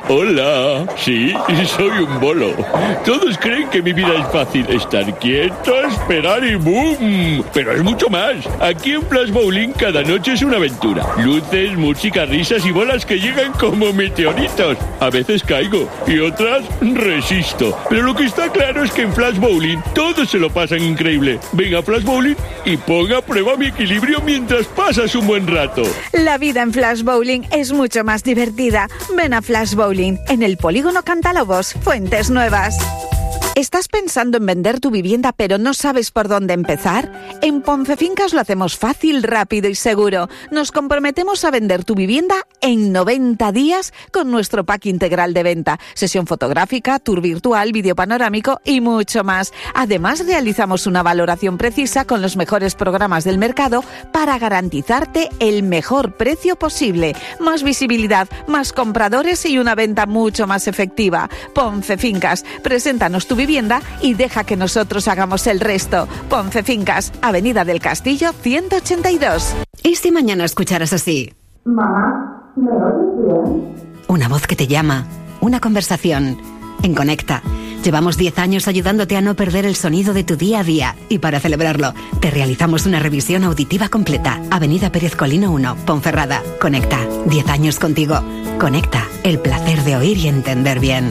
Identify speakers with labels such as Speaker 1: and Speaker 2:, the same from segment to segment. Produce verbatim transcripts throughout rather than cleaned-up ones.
Speaker 1: Hola, sí, soy un bolo. Todos creen que mi vida es fácil. Estar quieto, esperar y ¡boom! Pero es mucho más. Aquí en Flash Bowling cada noche es una aventura. Luces, música, risas y bolas que llegan como meteoritos. A veces caigo y otras resisto. Pero lo que está claro es que en Flash Bowling todos se lo pasan increíble. Venga a Flash Bowling y ponga a prueba mi equilibrio mientras pasas un buen rato.
Speaker 2: La vida en Flash Bowling es mucho más divertida. Ven a Flash Bowling en el Polígono Cantalobos, Fuentes Nuevas. ¿Estás pensando en vender tu vivienda pero no sabes por dónde empezar? En Poncefincas lo hacemos fácil, rápido y seguro. Nos comprometemos a vender tu vivienda en noventa días con nuestro pack integral de venta. Sesión fotográfica, tour virtual, vídeo panorámico y mucho más. Además, realizamos una valoración precisa con los mejores programas del mercado para garantizarte el mejor precio posible. Más visibilidad, más compradores y una venta mucho más efectiva. Poncefincas, preséntanos tu vivienda y deja que nosotros hagamos el resto. Poncefincas, Avenida del Castillo ciento ochenta y dos.
Speaker 3: ¿Y si mañana escucharas así?
Speaker 4: Mamá, ¿me oyes bien?
Speaker 3: Una voz que te llama, una conversación. En Conecta, llevamos diez años ayudándote a no perder el sonido de tu día a día. Y para celebrarlo, te realizamos una revisión auditiva completa. Avenida Pérez Colino uno, Ponferrada. Conecta, diez años contigo. Conecta, el placer de oír y entender bien.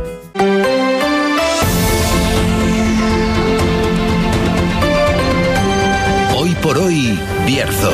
Speaker 5: Hoy por hoy, Bierzo.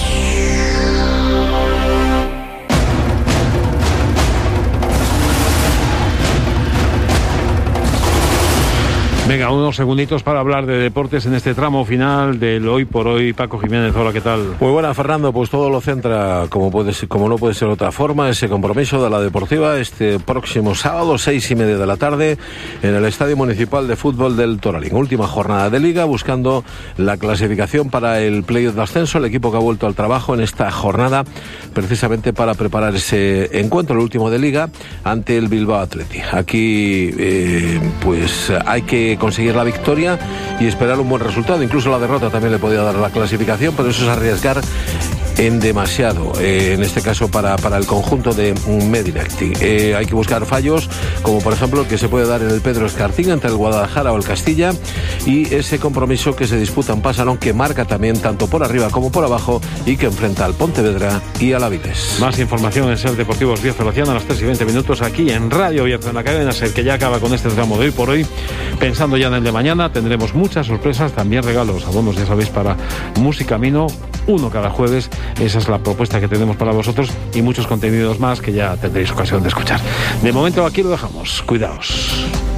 Speaker 6: Venga, unos segunditos para hablar de deportes en este tramo final del Hoy por Hoy. Paco Jiménez, hola, ¿qué tal?
Speaker 7: Muy buena, Fernando. Pues todo lo centra, como puede ser, como no puede ser de otra forma, ese compromiso de la Deportiva este próximo sábado, seis y media de la tarde, en el Estadio Municipal de Fútbol del Toralín. Última jornada de Liga, buscando la clasificación para el playoff de ascenso. El equipo que ha vuelto al trabajo en esta jornada, precisamente para preparar ese encuentro, el último de Liga, ante el Bilbao Athletic. Aquí, eh, pues hay que conseguir la victoria y esperar un buen resultado. Incluso la derrota también le podía dar la clasificación, pero eso es arriesgar en demasiado, eh, en este caso para, para el conjunto de Medirecti. Eh, hay que buscar fallos, como por ejemplo el que se puede dar en el Pedro Escartín entre el Guadalajara o el Castilla, y ese compromiso que se disputa en Pasalón, que marca también tanto por arriba como por abajo y que enfrenta al Pontevedra y al Avilés.
Speaker 6: Más información en Ser Deportivos Bierzo lo hacían a las tres y veinte minutos aquí en Radio Bierzo, en la cadena Ser, que ya acaba con este tramo de Hoy por Hoy. Pensando ya en el de mañana, tendremos muchas sorpresas, también regalos, abonos, ya sabéis, para Musicamino, uno cada jueves. Esa es la propuesta que tenemos para vosotros y muchos contenidos más que ya tendréis ocasión de escuchar. De momento aquí lo dejamos. Cuidaos.